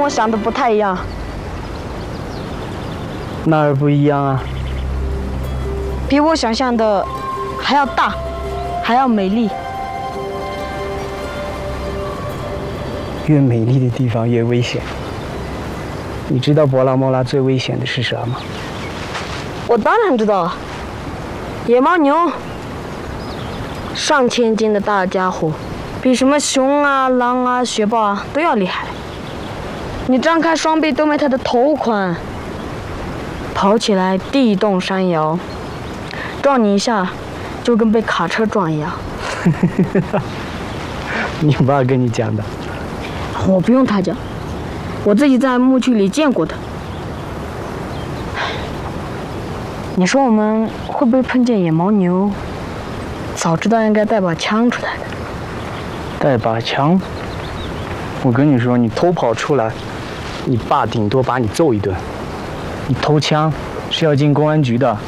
我想的不太一样。 哪儿不一样啊？ 比我想象的还要大，还要美丽。 越美丽的地方越危险。你知道博拉莫拉最危险的是啥吗？ 我当然知道，野牦牛，上千斤的大家伙，比什么熊啊、狼啊、雪豹啊都要厉害。你张开双臂都没它的头宽，跑起来地动山摇，撞你一下就跟被卡车撞一样。 你爸跟你讲的？ 我不用他讲，我自己在牧区里见过的。你说我们会不会碰见野牦牛？早知道应该带把枪出来的。 带把枪？我跟你说，你偷跑出来，你爸顶多把你揍一顿。你偷枪是要进公安局的。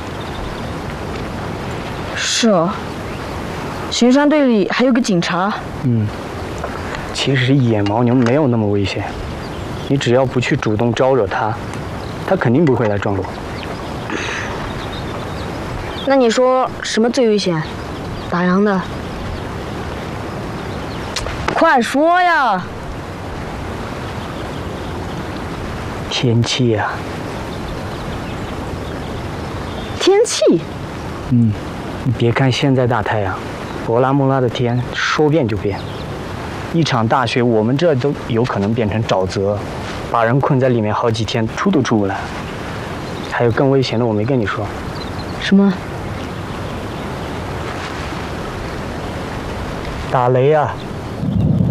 是啊，巡山队里还有个警察。 其实野牦牛没有那么危险，你只要不去主动招惹它，它肯定不会来撞我。 那你说什么最危险？打烊的？快说呀！ 天气呀。 天气？ 你别看现在大太阳，博拉莫拉的天说变就变。一场大雪，我们这都有可能变成沼泽，把人困在里面好几天，出都出不来。还有更危险的，我没跟你说。 什么？ 打雷啊！